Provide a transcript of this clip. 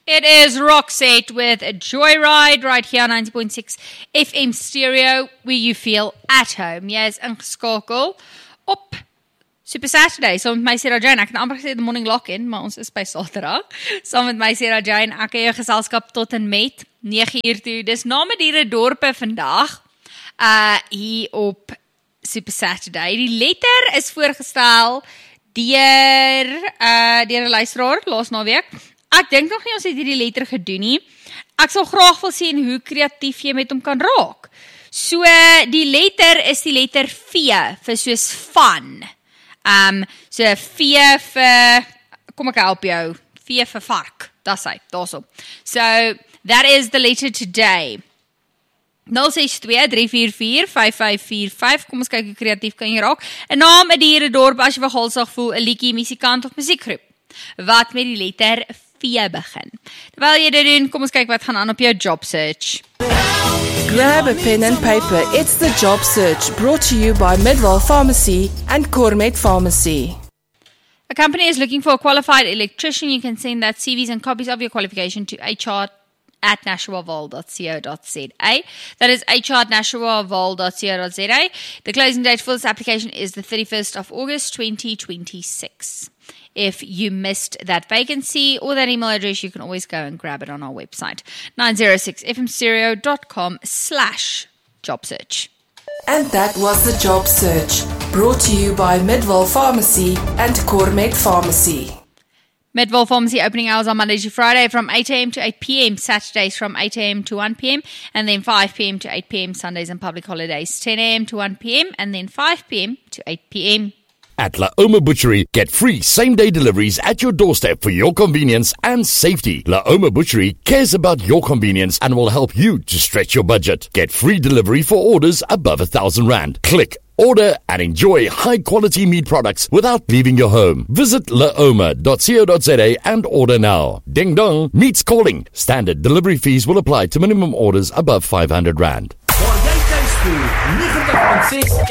It is Roxette with Joyride right here on 90.6 FM stereo where you feel at home. Jy is ingeskakel op Super Saturday, saam met my Sarah Jane. Ek het amper gesê the morning lock-in, maar ons is by Saterdag. Saam met my Sarah Jane, ek het jou geselskap tot en met 9 uur toe. Dis Name Diere Dorpe vandag, hier op Super Saturday. Die letter is voorgestel deur 'n luisteraar laas naweek. Ek dink nog nie ons het hierdie letter gedoen nie. Ek sal graag wil sien hoe kreatief jy met hom kan raak. So, die letter is die letter V vir soos fun. So V vir, kom ek help jou, V vir vark, dis hy, daarso. So, that is the letter today. 062-344-5545, kom ons kyk hoe kreatief kan jy raak. 'n naam, 'n dierendorp, as jy vir galsag voel, 'n liedjie, musikant of musiekgroep, wat met die letter V begin. Terwyl jy dit doen, kom ons kyk wat gaan aan op jou job search. Grab a pen and paper, it's the job search, brought to you by Midwell Pharmacy and Cormet Pharmacy. A company is looking for a qualified electrician. You can send that CVs and copies of your qualification to hr@nationalval.co.za. That is hr@nationalval.co.za. The closing date for this application is the 31st of August 2026. If you missed that vacancy or that email address, you can always go and grab it on our website, 906fmstereo.com/job search. And that was the job search, brought to you by Midwell Pharmacy and Cormet Pharmacy. Midwell Pharmacy opening hours on Monday to Friday from 8 a.m. to 8 p.m, Saturdays from 8 a.m. to 1 p.m, and then 5 p.m. to 8 p.m, Sundays and public holidays, 10 a.m. to 1 p.m, and then 5 p.m. to 8 p.m. At La Oma Butchery, get free same-day deliveries at your doorstep for your convenience and safety. La Oma Butchery cares about your convenience and will help you to stretch your budget. Get free delivery for orders above R1,000. Click, order and enjoy high-quality meat products without leaving your home. Visit laoma.co.za and order now. Ding dong, meat's calling. Standard delivery fees will apply to minimum orders above R500.